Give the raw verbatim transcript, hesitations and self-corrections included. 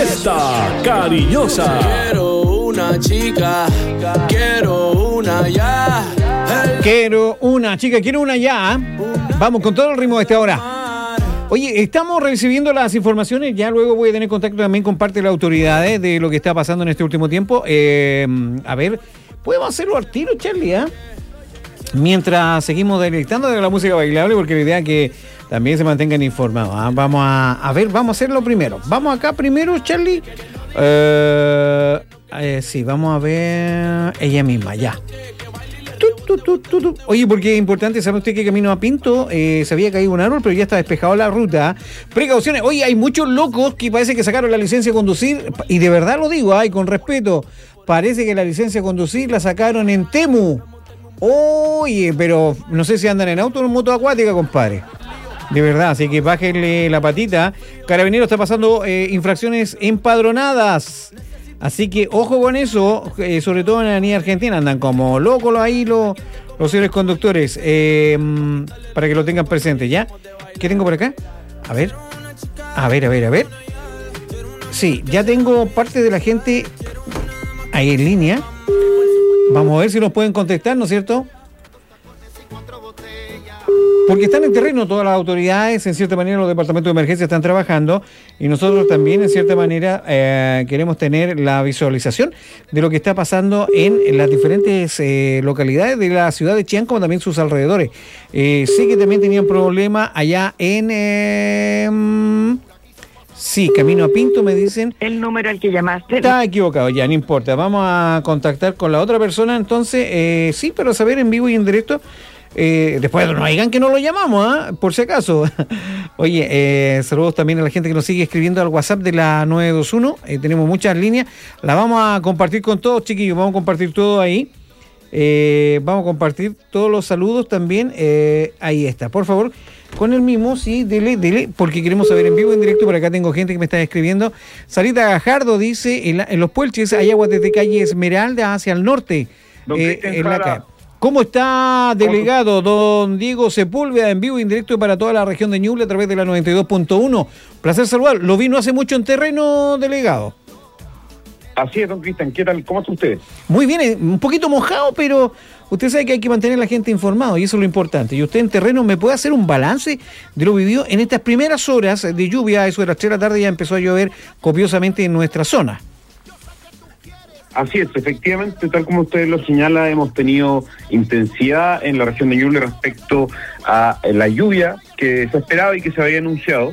fiesta cariñosa. Quiero una chica, quiero una ya. Quiero una chica, quiero una ya. Vamos con todo el ritmo de esta hora. Oye, estamos recibiendo las informaciones, ya luego voy a tener contacto también con parte de las autoridades de lo que está pasando en este último tiempo. Eh, a ver, podemos hacerlo al tiro, Charlie, ¿eh? Mientras seguimos deleitando de la música bailable, porque la idea es que también se mantengan informados. ¿eh? Vamos a, a ver, vamos a hacerlo primero. Vamos acá primero, Charlie. Eh, eh, sí, vamos a ver ella misma, ya. Tu, tu, tu, tu. Oye, porque es importante, ¿sabe usted que camino a Pinto eh, se había caído un árbol, pero ya está despejado la ruta? Precauciones. Oye, hay muchos locos que parece que sacaron la licencia de conducir, y de verdad lo digo, ay, con respeto, parece que la licencia de conducir la sacaron en Temu. Oye, pero no sé si andan en auto o en moto acuática, compadre. De verdad, así que bájenle la patita. Carabinero está pasando eh, infracciones empadronadas. Así que ojo con eso, eh, sobre todo en la avenida Argentina, andan como locos ahí los, los señores conductores, eh, para que lo tengan presente, ¿ya? ¿Qué tengo por acá? A ver, a ver, a ver, a ver. Sí, ya tengo parte de la gente ahí en línea. Vamos a ver si nos pueden contestar, ¿no es cierto? Porque están en terreno todas las autoridades, en cierta manera los departamentos de emergencia están trabajando y nosotros también, en cierta manera, eh, queremos tener la visualización de lo que está pasando en, en las diferentes eh, localidades de la ciudad de Chillán, como también sus alrededores. Eh, sé que también tenían problemas allá en... Eh, sí, camino a Pinto, me dicen. El número al que llamaste. Está equivocado, ya, no importa. Vamos a contactar con la otra persona, entonces, eh, sí, pero saber en vivo y en directo. Eh, después no digan que no lo llamamos, ¿eh? Por si acaso. Oye, eh, saludos también a la gente que nos sigue escribiendo al WhatsApp de la nueve dos uno. Eh, tenemos muchas líneas. La vamos a compartir con todos, chiquillos. Vamos a compartir todo ahí. Eh, vamos a compartir todos los saludos también. Eh, ahí está, por favor. Con el mismo, sí, dele, dele, porque queremos saber en vivo, en directo. Por acá tengo gente que me está escribiendo. Sarita Gajardo dice, en, la, en Los Puelches hay aguas desde calle Esmeralda hacia el norte. Eh, en la calle. ¿Cómo está, delegado don Diego Sepúlveda, en vivo y en directo para toda la región de Ñuble a través de la noventa y dos punto uno? Placer saludar. Lo vi no hace mucho en terreno, delegado. Así es, don Cristian. ¿Qué tal? ¿Cómo está usted? Muy bien, un poquito mojado, pero usted sabe que hay que mantener a la gente informado y eso es lo importante. Y usted en terreno me puede hacer un balance de lo vivido en estas primeras horas de lluvia. Eso de las tres de la tarde ya empezó a llover copiosamente en nuestra zona. Así es, efectivamente, tal como usted lo señala, hemos tenido intensidad en la región de Ñuble respecto a la lluvia que se esperaba y que se había anunciado.